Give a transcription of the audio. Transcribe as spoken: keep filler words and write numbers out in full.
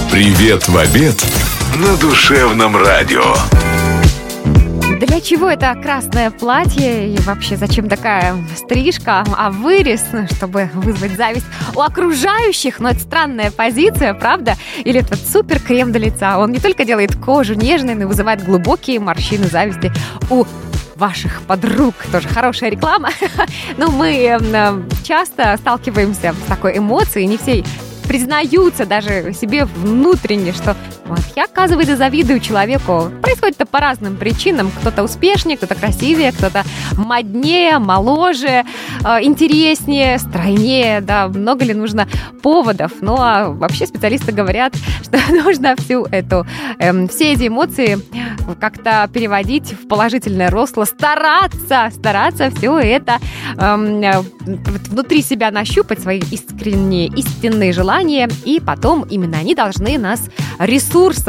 Привет в обед на Душевном радио. Для чего это красное платье и вообще зачем такая стрижка, а вырез, чтобы вызвать зависть у окружающих? Но это странная позиция, правда? Или этот супер крем для лица, он не только делает кожу нежной, но и вызывает глубокие морщины зависти у ваших подруг. Тоже хорошая реклама. Но мы часто сталкиваемся с такой эмоцией, не все признаются даже себе внутренне, что вот я, оказывается, завидую человеку. Происходит это по разным причинам. Кто-то успешнее, кто-то красивее, кто-то моднее, моложе, интереснее, стройнее. Да, много ли нужно поводов? Ну, а вообще специалисты говорят, что нужно всю эту, эм, все эти эмоции как-то переводить в положительное русло, стараться, стараться все это эм, внутри себя нащупать, свои искренние, истинные желания, и потом именно они должны нас ресурсом